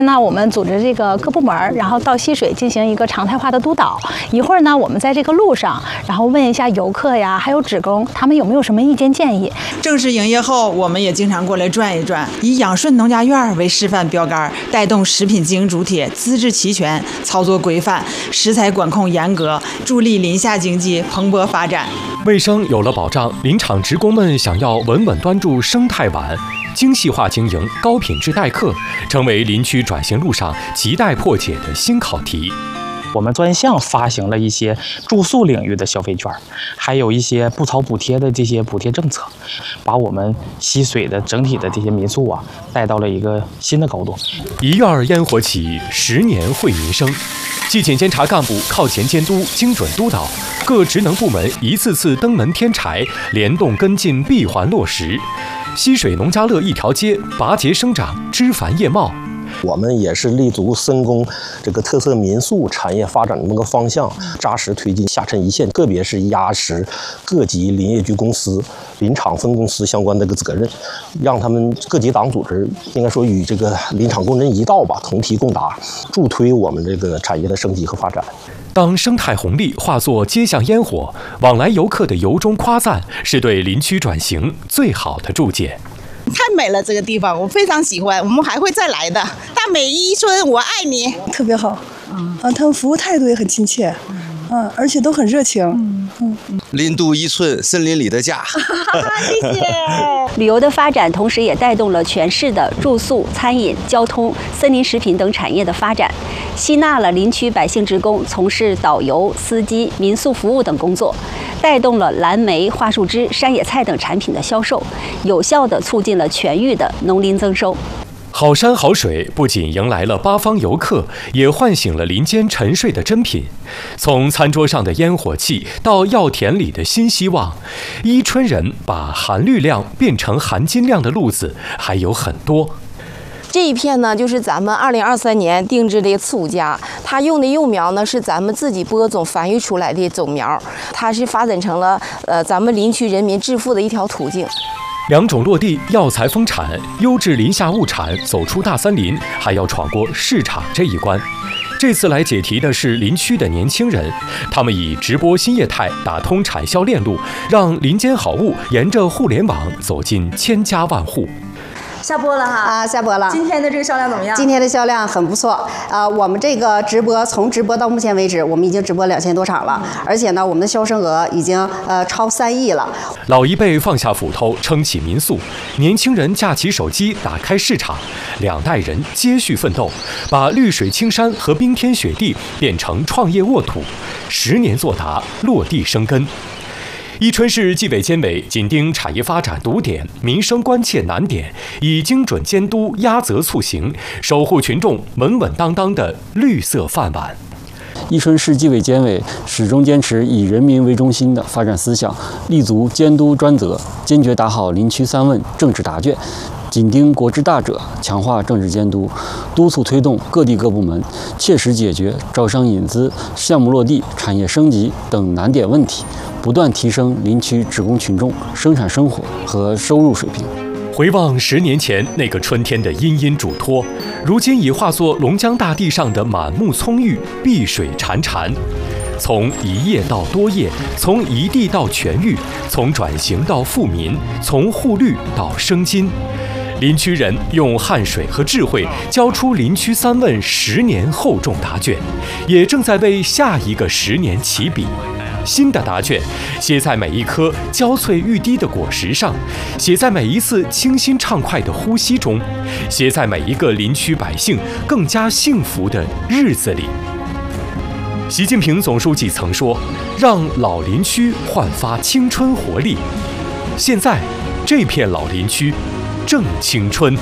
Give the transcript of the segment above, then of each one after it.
那我们组织这个各部门，然后到溪水进行一个常态化的督导。一会儿呢，我们在这个路上，然后问一下游客呀，还有职工，他们有没有什么意见建议。 正式营业后，我们也经常过来转一转，以养顺农家院为示范标杆，带动食品经营主体资质齐全、操作规范、食材管控严格，助力林下经济蓬勃发展。 卫生有了保障，林场职工们想要稳稳端住生态碗，精细化经营、高品质待客，成为林区转型路上亟待破解的新考题。 我们专项发行了一些住宿领域的消费券，还有一些不超补贴的这些补贴政策，把我们溪水的整体的这些民宿啊带到了一个新的高度。 一院烟火起，10年惠民生。纪检监察干部靠前监督、精准督导，各职能部门一次次登门添柴，联动跟进，闭环落实。溪水农家乐一条街，拔节生长，枝繁叶茂。 我们也是立足深耕这个特色民宿产业发展的那个方向，扎实推进下沉一线，特别是压实各级林业局公司、林场分公司相关的责任，让他们各级党组织应该说与这个林场工人一道吧，同提共达，助推我们这个产业的升级和发展。 当生态红利化作街巷烟火，往来游客的由衷夸赞，是对林区转型最好的注解。 太美了，这个地方我非常喜欢，我们还会再来的。大美伊春，我爱你， 特别好。他们服务态度也很亲切，而且都很热情。 林都伊春，森林里的家。 谢谢。 旅游的发展，同时也带动了全市的住宿、餐饮、交通、森林食品等产业的发展，吸纳了林区百姓职工从事导游、司机、民宿服务等工作，带动了蓝莓、桦树枝、山野菜等产品的销售，有效地促进了全域的农林增收。 好山好水不仅迎来了八方游客，也唤醒了林间沉睡的珍品。从餐桌上的烟火气到药田里的新希望，伊春人把含氯量变成含金量的路子还有很多。 这一片呢，就是咱们2023年定制的醋家，它用的幼苗呢是咱们自己播种繁育出来的种苗，它是发展成了咱们林区人民致富的一条途径。 两种落地，药材丰产，优质林下物产走出大森林，还要闯过市场这一关。这次来解题的是林区的年轻人，他们以直播新业态打通产销链路，让林间好物沿着互联网走进千家万户。 下播了哈下播了。 今天的这个销量怎么样？ 今天的销量很不错。我们这个从直播到目前为止，我们已经直播2000多场了，而且呢，我们的销售额已经超3亿了。 老一辈放下斧头，撑起民宿；年轻人架起手机，打开市场。2代人接续奋斗，把绿水青山和冰天雪地变成创业沃土，10年作答，落地生根。伊春市纪委监委紧盯产业发展堵点、民生关切难点，以精准监督、压责促行，守护群众稳稳当当的绿色饭碗。 伊春市纪委监委始终坚持以人民为中心的发展思想，立足监督专责，坚决打好林区3问政治答卷，紧盯国之大者，强化政治监督，督促推动各地各部门切实解决招商引资、项目落地、产业升级等难点问题，不断提升林区职工群众生产生活和收入水平。 回望10年前那个春天的殷殷嘱托，如今已化作龙江大地上的满目葱郁、碧水潺潺。从一叶到多叶，从一地到全域，从转型到富民，从护绿到生金。林区人用汗水和智慧交出林区3问10年厚重答卷，也正在为下一个10年起笔。新的答卷写在每一颗娇翠欲滴的果实上，写在每一次清新畅快的呼吸中，写在每一个林区百姓更加幸福的日子里。习近平总书记曾说，让老林区焕发青春活力。现在这片老林区正青春。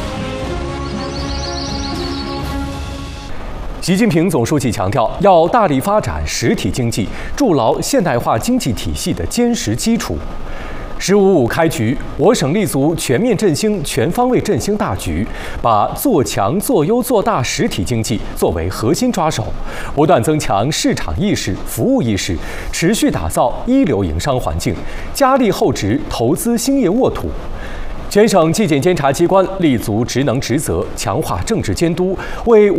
习近平总书记强调，要大力发展实体经济，筑牢现代化经济体系的坚实基础。“15+5”开局，我省立足全面振兴、全方位振兴大局，把做强、做优、做大实体经济作为核心抓手，不断增强市场意识、服务意识，持续打造一流营商环境，加力厚植投资兴业沃土。 全省纪检监察机关立足职能职责，强化政治监督，为